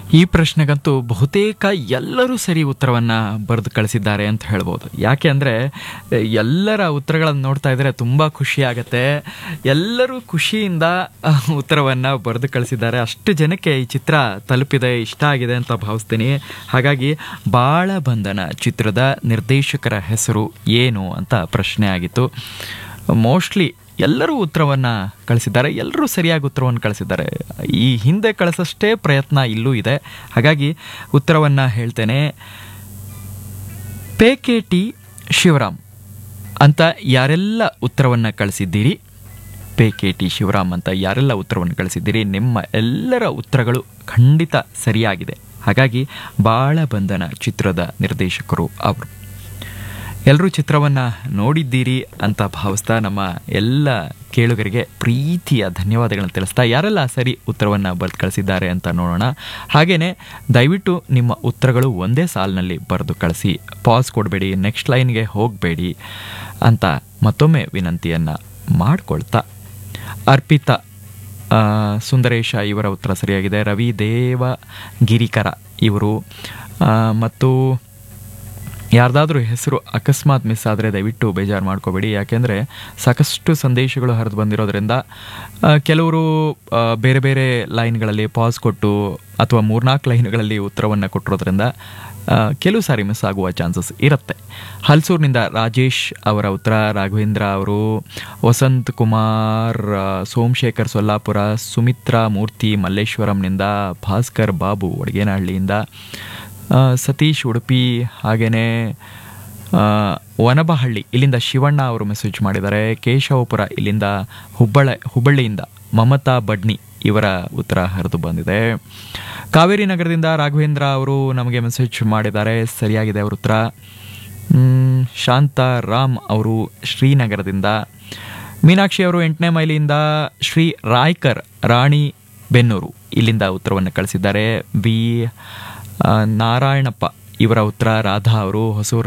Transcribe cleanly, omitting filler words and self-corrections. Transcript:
ಈ ಪ್ರಶ್ನೆಗಂತೂ ಬಹುತೇಕ ಎಲ್ಲರೂ ಸರಿ ಉತ್ತರವನ್ನು ಬರೆದು ಕಳಿಸಿದ್ದಾರೆ ಅಂತ ಹೇಳ್ಬೋದು. ಯಾಕೆ ಅಂದರೆ ಎಲ್ಲರ ಉತ್ತರಗಳನ್ನು ನೋಡ್ತಾ ಇದ್ದರೆ ತುಂಬ ಖುಷಿಯಾಗತ್ತೆ. ಎಲ್ಲರೂ ಖುಷಿಯಿಂದ ಉತ್ತರವನ್ನು ಬರೆದು ಕಳಿಸಿದ್ದಾರೆ. ಅಷ್ಟು ಜನಕ್ಕೆ ಈ ಚಿತ್ರ ತಲುಪಿದೆ, ಇಷ್ಟ ಆಗಿದೆ ಅಂತ ಭಾವಿಸ್ತೀನಿ. ಹಾಗಾಗಿ ಬಾಳಬಂಧನ ಚಿತ್ರದ ನಿರ್ದೇಶಕರ ಹೆಸರು ಏನು ಅಂತ ಪ್ರಶ್ನೆ ಆಗಿತ್ತು. ಮೋಸ್ಟ್ಲಿ ಎಲ್ಲರೂ ಉತ್ತರವನ್ನು ಕಳಿಸಿದ್ದಾರೆ, ಎಲ್ಲರೂ ಸರಿಯಾಗಿ ಉತ್ತರವನ್ನು ಕಳಿಸಿದ್ದಾರೆ. ಈ ಹಿಂದೆ ಕಳಿಸಷ್ಟೇ ಪ್ರಯತ್ನ ಇಲ್ಲೂ ಇದೆ. ಹಾಗಾಗಿ ಉತ್ತರವನ್ನು ಹೇಳ್ತೇನೆ. ಪೇಕೆಟಿ ಶಿವರಾಮ್ ಅಂತ ಯಾರೆಲ್ಲ ಉತ್ತರವನ್ನು ಕಳಿಸಿದ್ದೀರಿ, ಪೇಕೆಟಿ ಶಿವರಾಮ್ ಅಂತ ಯಾರೆಲ್ಲ ಉತ್ತರವನ್ನು ಕಳಿಸಿದ್ದೀರಿ, ನಿಮ್ಮ ಎಲ್ಲರ ಉತ್ತರಗಳು ಖಂಡಿತ ಸರಿಯಾಗಿದೆ. ಹಾಗಾಗಿ ಬಾಳಬಂಧನ ಚಿತ್ರದ ನಿರ್ದೇಶಕರು ಅವರು. ಎಲ್ಲರೂ ಚಿತ್ರವನ್ನು ನೋಡಿದ್ದೀರಿ ಅಂತ ಭಾವಿಸ್ತಾ ನಮ್ಮ ಎಲ್ಲ ಕೇಳುಗರಿಗೆ ಪ್ರೀತಿಯ ಧನ್ಯವಾದಗಳನ್ನು ತಿಳಿಸ್ತಾ ಯಾರೆಲ್ಲ ಸರಿ ಉತ್ತರವನ್ನು ಬರೆದು ಕಳಿಸಿದ್ದಾರೆ ಅಂತ ನೋಡೋಣ. ಹಾಗೆಯೇ ದಯವಿಟ್ಟು ನಿಮ್ಮ ಉತ್ತರಗಳು ಒಂದೇ ಸಾಲಿನಲ್ಲಿ ಬರೆದು ಕಳಿಸಿ, ಪಾಸ್ ಕೊಡಬೇಡಿ, ನೆಕ್ಸ್ಟ್ ಲೈನ್ಗೆ ಹೋಗಬೇಡಿ ಅಂತ ಮತ್ತೊಮ್ಮೆ ವಿನಂತಿಯನ್ನು ಮಾಡಿಕೊಳ್ತಾ, ಅರ್ಪಿತಾ ಸುಂದರೇಶ ಇವರ ಉತ್ತರ ಸರಿಯಾಗಿದೆ. ರವಿ ದೇವಗಿರಿಕರ ಇವರು ಮತ್ತು ಯಾರ್ದಾದ್ರೂ ಹೆಸರು ಅಕಸ್ಮಾತ್ ಮಿಸ್ ಆದರೆ ದಯವಿಟ್ಟು ಬೇಜಾರು ಮಾಡ್ಕೋಬೇಡಿ. ಯಾಕೆಂದರೆ ಸಾಕಷ್ಟು ಸಂದೇಶಗಳು ಹರಿದು ಬಂದಿರೋದ್ರಿಂದ ಕೆಲವರು ಬೇರೆ ಬೇರೆ ಲೈನ್ಗಳಲ್ಲಿ ಪಾಸ್ ಕೊಟ್ಟು ಅಥವಾ 3-4 ಲೈನ್ಗಳಲ್ಲಿ ಉತ್ತರವನ್ನು ಕೊಟ್ಟಿರೋದ್ರಿಂದ ಕೆಲವು ಸಾರಿ ಮಿಸ್ ಆಗುವ ಚಾನ್ಸಸ್ ಇರುತ್ತೆ. ಹಲ್ಸೂರಿನಿಂದ ರಾಜೇಶ್ ಅವರ ಉತ್ತರ, ರಾಘವೇಂದ್ರ ಅವರು, ವಸಂತ್ ಕುಮಾರ್, ಸೋಮಶೇಖರ್ ಸೊಲ್ಲಾಪುರ, ಸುಮಿತ್ರಾ ಮೂರ್ತಿ ಮಲ್ಲೇಶ್ವರಂನಿಂದ, ಭಾಸ್ಕರ್ ಬಾಬು ಒಡಗೇನಹಳ್ಳಿಯಿಂದ, ಸತೀಶ್ ಉಡುಪಿ, ಹಾಗೆಯೇ ವನಬಹಳ್ಳಿ ಇಲ್ಲಿಂದ ಶಿವಣ್ಣ ಅವರು ಮೆಸೇಜ್ ಮಾಡಿದ್ದಾರೆ. ಕೇಶವಪುರ ಇಲ್ಲಿಂದ, ಹುಬ್ಬಳ್ಳಿಯಿಂದ ಮಮತಾ ಬಡ್ನಿ ಇವರ ಉತ್ತರ ಹರಿದು ಬಂದಿದೆ. ಕಾವೇರಿ ನಗರದಿಂದ ರಾಘವೇಂದ್ರ ಅವರು ನಮಗೆ ಮೆಸೇಜ್ ಮಾಡಿದ್ದಾರೆ, ಸರಿಯಾಗಿದೆ ಅವರ ಉತ್ತರ. ಶಾಂತಾ ರಾಮ್ ಅವರು ಶ್ರೀನಗರದಿಂದ, ಮೀನಾಕ್ಷಿ ಅವರು 8ನೇ ಮೈಲಿಯಿಂದ, ಶ್ರೀ ರಾಯ್ಕರ್ ರಾಣಿ ಬೆನ್ನೂರು ಇಲ್ಲಿಂದ ಉತ್ತರವನ್ನು ಕಳಿಸಿದ್ದಾರೆ. ನಾರಾಯಣಪ್ಪ ಇವರ ಉತ್ತರ, ರಾಧಾ ಅವರು ಹೊಸೂರು